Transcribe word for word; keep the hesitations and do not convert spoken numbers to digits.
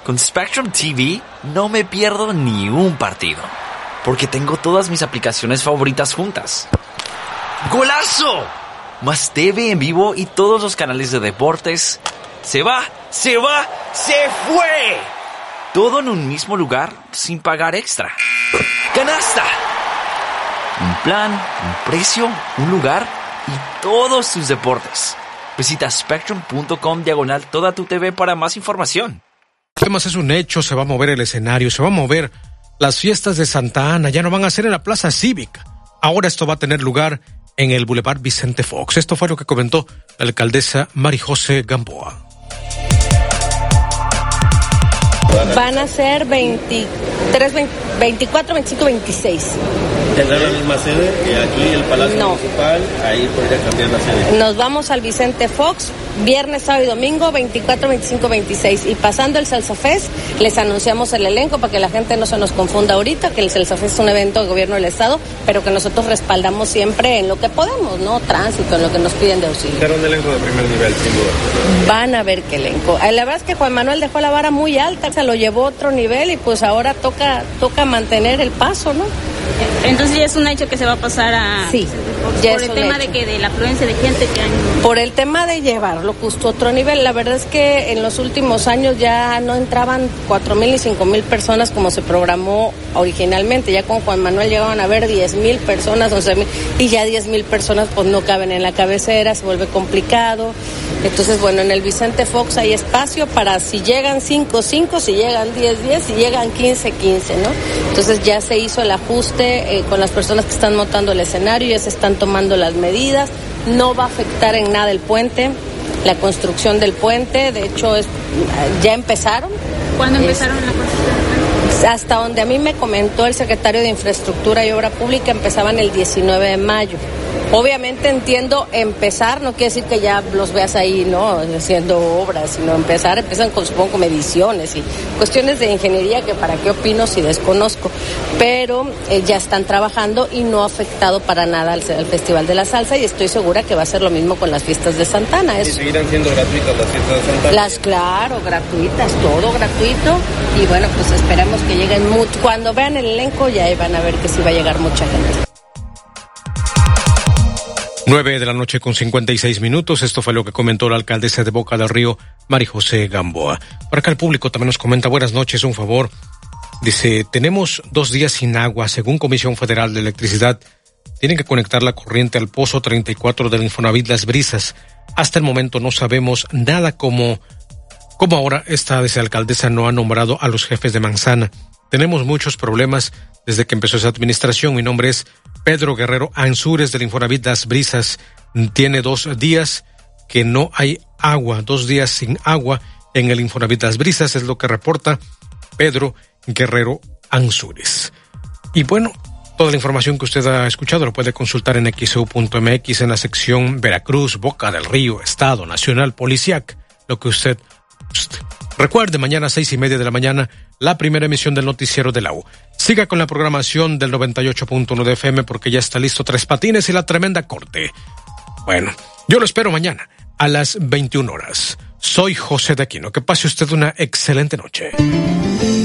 Con Spectrum T V no me pierdo ni un partido, porque tengo todas mis aplicaciones favoritas juntas. ¡Golazo! Más T V en vivo y todos los canales de deportes. ¡Se va! ¡Se va! ¡Se fue! Todo en un mismo lugar sin pagar extra. ¡Canasta! Un plan, un precio, un lugar y todos tus deportes. Visita spectrum.com diagonal toda tu T V para más información. Además es un hecho, se va a mover el escenario, se va a mover. Las fiestas de Santa Ana ya no van a ser en la Plaza Cívica. Ahora esto va a tener lugar en el Boulevard Vicente Fox. Esto fue lo que comentó la alcaldesa Mari José Gamboa. Van a ser veintitrés, veinticuatro, veinticinco, veintiséis. ¿Tendrá la misma sede que aquí el Palacio no. Municipal? Ahí podría cambiar la sede. Nos vamos al Vicente Fox, viernes, sábado y domingo, veinticuatro, veinticinco, veintiséis. Y pasando el Salsa Fest, les anunciamos el elenco para que la gente no se nos confunda ahorita, que el Salsa Fest es un evento del gobierno del Estado, pero que nosotros respaldamos siempre en lo que podemos, ¿no? Tránsito, en lo que nos piden de auxilio. Será un elenco de primer nivel, sin duda. Van a ver qué elenco. La verdad es que Juan Manuel dejó la vara muy alta, se lo llevó a otro nivel y pues ahora toca, toca mantener el paso, ¿no? Entonces ya es un hecho que se va a pasar a... Sí, por, ya por es el un tema hecho. de que de la afluencia de gente que han... Por el tema de llevarlo justo a otro nivel. La verdad es que en los últimos años ya no entraban cuatro mil y cinco mil personas como se programó originalmente. Ya con Juan Manuel llegaban a ver diez mil personas, once mil, y ya diez mil personas pues no caben en la cabecera, se vuelve complicado. Entonces, bueno, en el Vicente Fox hay espacio para si llegan cinco, cinco, si llegan diez, diez, si llegan quince, quince, ¿no? Entonces ya se hizo el ajuste eh, con las personas que están montando el escenario, ya se están tomando las medidas. No va a afectar en nada el puente, la construcción del puente, de hecho es, ya empezaron. ¿Cuándo empezaron es, la construcción? Hasta donde a mí me comentó el secretario de Infraestructura y Obra Pública, empezaban el diecinueve de mayo. Obviamente entiendo empezar, no quiere decir que ya los veas ahí, ¿no? Haciendo obras, sino empezar, empiezan con, supongo, con mediciones y cuestiones de ingeniería que para qué opino si desconozco, pero eh, ya están trabajando y no ha afectado para nada al, al Festival de la Salsa y estoy segura que va a ser lo mismo con las fiestas de Santa Ana. ¿Y seguirán siendo gratuitas las fiestas de Santa Ana? Las, claro, gratuitas, todo gratuito y bueno, pues esperamos que lleguen mucho. Cuando vean el elenco ya van a ver que sí va a llegar mucha gente. Nueve de la noche con cincuenta y seis minutos. Esto fue lo que comentó la alcaldesa de Boca del Río, Mari José Gamboa. Por acá el público también nos comenta, buenas noches, un favor. Dice, tenemos dos días sin agua. Según Comisión Federal de Electricidad, tienen que conectar la corriente al pozo treinta y cuatro del Infonavit Las Brisas. Hasta el momento no sabemos nada como, como ahora esta vicealcaldesa no ha nombrado a los jefes de manzana. Tenemos muchos problemas desde que empezó esa administración. Mi nombre es Pedro Guerrero Ansúrez del Infonavit Las Brisas. Tiene dos días que no hay agua, dos días sin agua en el Infonavit Las Brisas, es lo que reporta Pedro Guerrero Ansúrez. Y bueno, toda la información que usted ha escuchado lo puede consultar en equis u punto eme equis en la sección Veracruz, Boca del Río, Estado, Nacional, Policiac, lo que usted guste. Recuerde, mañana a seis y media de la mañana, la primera emisión del noticiero de la U. Siga con la programación del noventa y ocho punto uno de F M porque ya está listo Tres Patines y la Tremenda Corte. Bueno, yo lo espero mañana a las veintiuna horas. Soy José de Aquino. Que pase usted una excelente noche.